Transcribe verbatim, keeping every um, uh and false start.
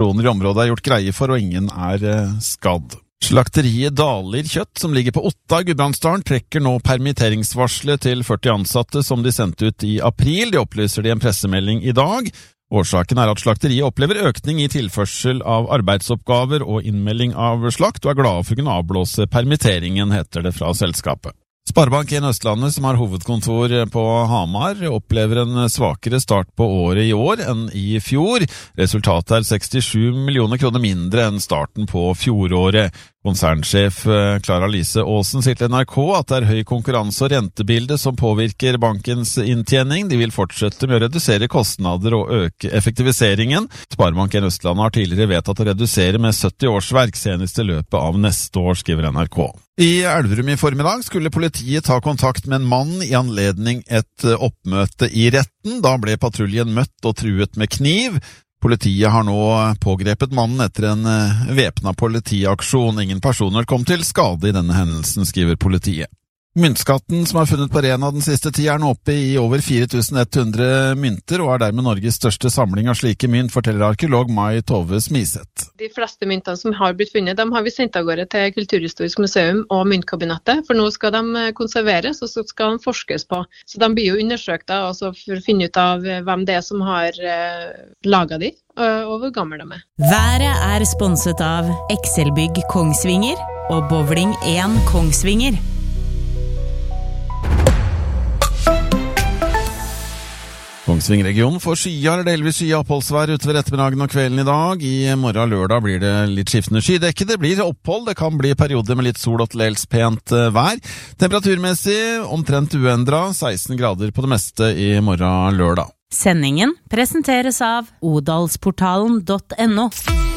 personer i området er gjort greie for, og ingen er skadd. Slakteriet Dalir Kjøtt, som ligger på Otta, Gudbrandsdalen, trekker nå permitteringsvarslet til førti ansatte som de sendte ut i april. De opplyser det i en pressemelding i dag. Årsaken er at slakteriet opplever økning i tilførsel av arbeidsoppgaver og innmelding av slakt, og er glade for å kunne avblåse permitteringen, heter det fra selskapet. Sparebank en Østlandet, som har hovedkontor på Hamar, opplever en svakere start på året i år enn i fjor. Resultatet er sekstisju millioner kroner mindre enn starten på fjoråret. Konsernsjef Clara Lise Aasen sier til N R K at det er høy konkurranse og rentebilde som påvirker bankens inntjening. De vil fortsette med å redusere kostnader og øke effektiviseringen. Sparebank en Østlandet har tidligere vedtatt å redusere med sytti årsverk senest i løpet av neste år, skriver N R K. I Elverum i formiddag skulle politiet ta kontakt med en mann i anledning et oppmøte i retten. Da ble patruljen møtt og truet med kniv. Politiet har nå pågrepet mannen etter en væpnet politiaksjon. Ingen personer kom til skade i denne hendelsen, skriver politiet. Myntskatten som er funnet på Rena den siste tid er nå oppe i over fire tusen ett hundre mynter, og er dermed Norges største samling av slike mynt, forteller arkeolog Mai Tove Smiseth. De fleste myntene som har blitt funnet, de har vi sendt av gårde til Kulturhistorisk museum og myntkabinettet, for nå skal de konserveres, og så skal de forskes på. Så de blir jo undersøkt da, altså for å finne ut av hvem det er som har uh, laget de, og hvor gammel de er. Været er sponset av Excelbygg Kongsvinger og Bowling en Kongsvinger. Kongsvinger-regionen får skya eller delvis skya oppholdsvær utover ettermiddagen og kvelden i dag. I morgen lørdag blir det litt skiftende skydekke. Det blir opphold, det kan bli perioder med litt sol og til dels pent vær. Temperaturmessig omtrent uendret, seksten grader på det meste i morgen lørdag. Sendingen presenteres av odalsportalen punktum no.